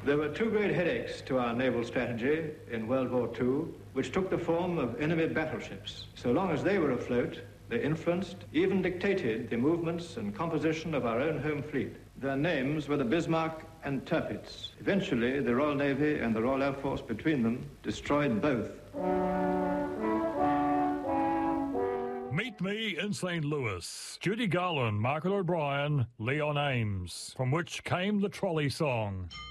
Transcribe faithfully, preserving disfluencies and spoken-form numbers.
There were two great headaches to our naval strategy in World War Two, which took the form of enemy battleships. So long as they were afloat, they influenced, even dictated, the movements and composition of our own home fleet. Their names were the Bismarck and Tirpitz. Eventually, the Royal Navy and the Royal Air Force between them destroyed both. Meet Me in Saint Louis. Judy Garland, Margaret O'Brien, Leon Ames, from which came the trolley song.